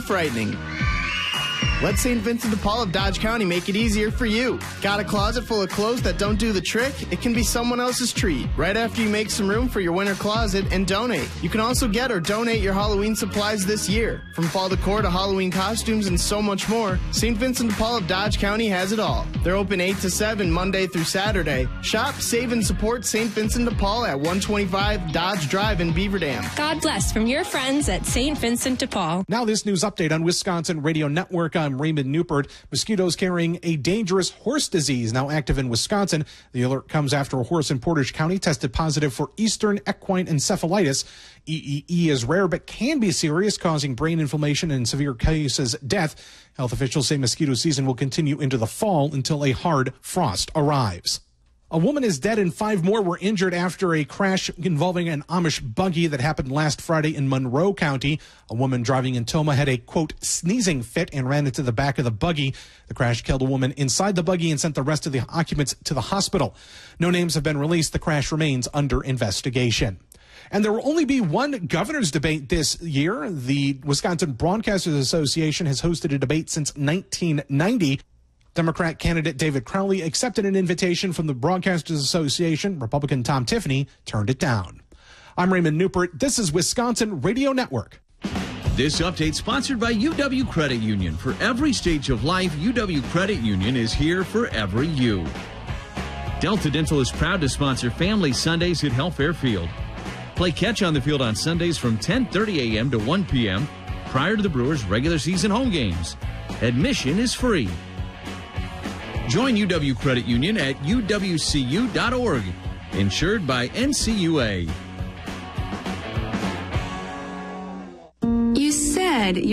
frightening. Let St. Vincent de Paul of Dodge County make it easier for you. Got a closet full of clothes that don't do the trick? It can be someone else's treat right after you make some room for your winter closet and donate. You can also get or donate your Halloween supplies this year. From fall decor to Halloween costumes and so much more, St. Vincent de Paul of Dodge County has it all. They're open 8 to 7 Monday through Saturday. Shop, save, and support St. Vincent de Paul at 125 Dodge Drive in Beaver Dam. God bless from your friends at St. Vincent de Paul. Now this news update on Wisconsin Radio Network. I'm Raymond Newport. Mosquitoes carrying a dangerous horse disease now active in Wisconsin. The alert comes after a horse in Portage County tested positive for Eastern equine encephalitis. EEE is rare but can be serious, causing brain inflammation and in severe cases death. Health officials say mosquito season will continue into the fall until a hard frost arrives. A woman is dead and 5 more were injured after a crash involving an Amish buggy that happened last Friday in Monroe County. A woman driving in Toma had a, quote, sneezing fit and ran into the back of the buggy. The crash killed a woman inside the buggy and sent the rest of the occupants to the hospital. No names have been released. The crash remains under investigation. And there will only be one governor's debate this year. The Wisconsin Broadcasters Association has hosted a debate since 1990. Democrat candidate David Crowley accepted an invitation from the Broadcasters Association. Republican Tom Tiffany turned it down. I'm Raymond Newport. This is Wisconsin Radio Network. This update sponsored by UW Credit Union. For every stage of life, UW Credit Union is here for every you. Delta Dental is proud to sponsor Family Sundays at Health Fairfield. Play catch on the field on Sundays from 10:30 a.m. to 1 p.m. prior to the Brewers' regular season home games. Admission is free. Join UW Credit Union at uwcu.org. Insured by NCUA.